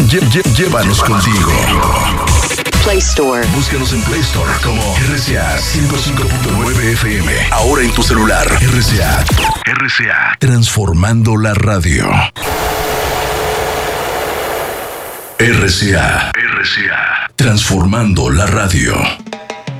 Llévanos contigo. Play Store. Búscanos en Play Store como RCA 105.9 FM. Ahora en tu celular. RCA. Transformando la radio. RCA. Transformando la radio.